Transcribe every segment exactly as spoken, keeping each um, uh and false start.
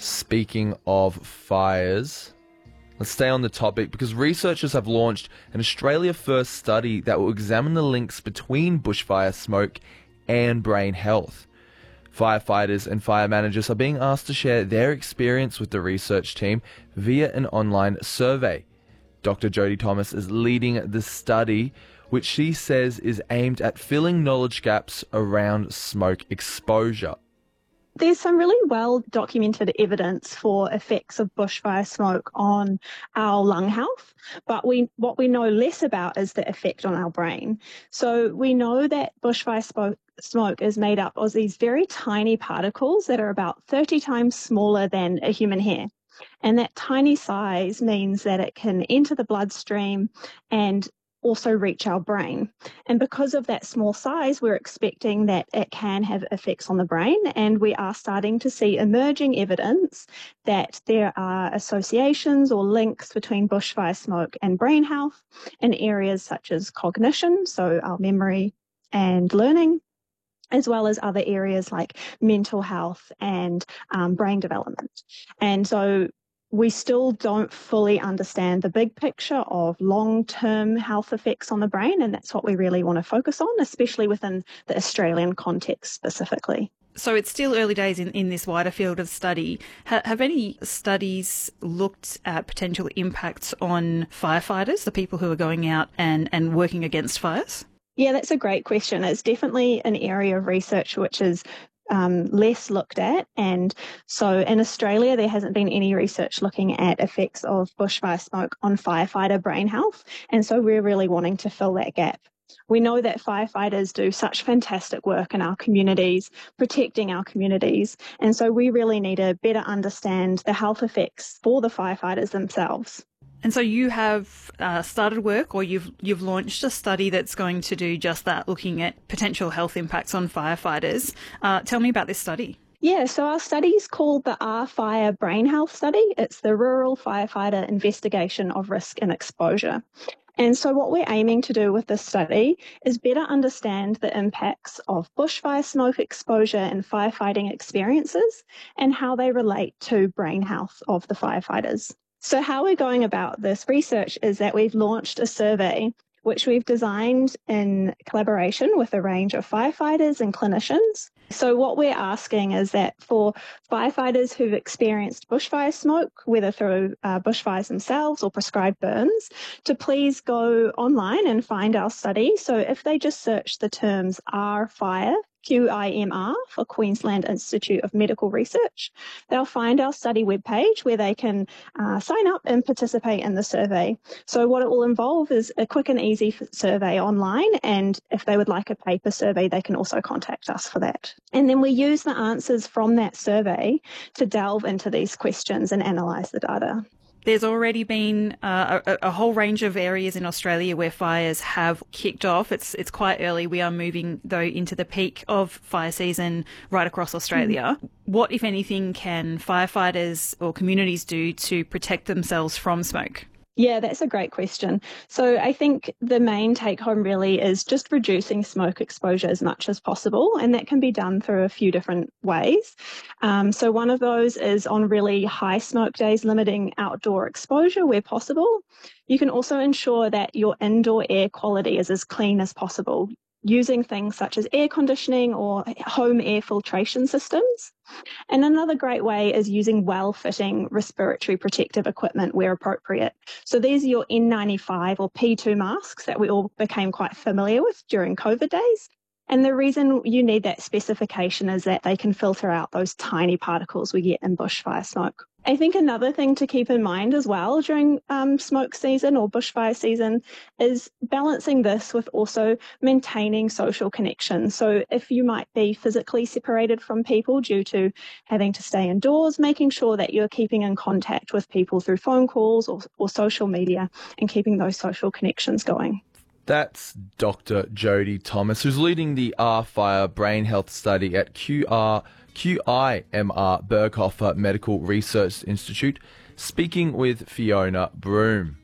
Speaking of fires, let's stay on the topic because researchers have launched an Australia-first study that will examine the links between bushfire smoke and brain health. Firefighters and fire managers are being asked to share their experience with the research team via an online survey. Doctor Jodie Thomas is leading the study, which she says is aimed at filling knowledge gaps around smoke exposure. There's some really well-documented evidence for effects of bushfire smoke on our lung health, but we what we know less about is the effect on our brain. So we know that bushfire smoke, smoke is made up of these very tiny particles that are about thirty times smaller than a human hair. And that tiny size means that it can enter the bloodstream and also reach our brain. And because of that small size, we're expecting that it can have effects on the brain, and we are starting to see emerging evidence that there are associations or links between bushfire smoke and brain health in areas such as cognition, so our memory and learning, as well as other areas like mental health and um, brain development. And so we still don't fully understand the big picture of long-term health effects on the brain, and that's what we really want to focus on, especially within the Australian context specifically. So it's still early days in, in this wider field of study. Ha- have any studies looked at potential impacts on firefighters, the people who are going out and, and working against fires? Yeah, that's a great question. It's definitely an area of research which is Um, less looked at. And so in Australia, there hasn't been any research looking at effects of bushfire smoke on firefighter brain health. And so we're really wanting to fill that gap. We know that firefighters do such fantastic work in our communities, protecting our communities. And so we really need to better understand the health effects for the firefighters themselves. And so you have uh, started work, or you've you've launched a study that's going to do just that, looking at potential health impacts on firefighters. Uh, tell me about this study. Yeah, so our study is called the R-Fire Brain Health Study. It's the Rural Firefighter Investigation of Risk and Exposure. And so what we're aiming to do with this study is better understand the impacts of bushfire smoke exposure and firefighting experiences and how they relate to brain health of the firefighters. So how we're going about this research is that we've launched a survey which we've designed in collaboration with a range of firefighters and clinicians. So what we're asking is that for firefighters who've experienced bushfire smoke, whether through uh, bushfires themselves or prescribed burns, to please go online and find our study. So if they just search the terms R-Fire, Q I M R, for Queensland Institute of Medical Research, they'll find our study webpage where they can uh, sign up and participate in the survey. So what it will involve is a quick and easy survey online, and if they would like a paper survey, they can also contact us for that. And then we use the answers from that survey to delve into these questions and analyse the data. There's already been uh, a, a whole range of areas in Australia where fires have kicked off. It's it's quite early. We are moving, though, into the peak of fire season right across Australia. Mm. What, if anything, can firefighters or communities do to protect themselves from smoke? Yeah, that's a great question. So I think the main take home really is just reducing smoke exposure as much as possible, and that can be done through a few different ways. Um, so one of those is on really high smoke days, limiting outdoor exposure where possible. You can also ensure that your indoor air quality is as clean as possible, using things such as air conditioning or home air filtration systems. And another great way is using well-fitting respiratory protective equipment where appropriate. So these are your N ninety-five or P two masks that we all became quite familiar with during COVID days. And the reason you need that specification is that they can filter out those tiny particles we get in bushfire smoke. I think another thing to keep in mind as well during um, smoke season or bushfire season is balancing this with also maintaining social connections. So if you might be physically separated from people due to having to stay indoors, making sure that you're keeping in contact with people through phone calls or, or social media and keeping those social connections going. That's Doctor Jodie Thomas, who's leading the R-Fire Brain Health Study at Q R, Q I M R Berghofer Medical Research Institute, speaking with Fiona Broome.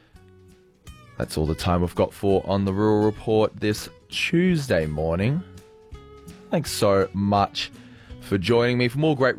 That's all the time we've got for On the Rural Report this Tuesday morning. Thanks so much for joining me. For more great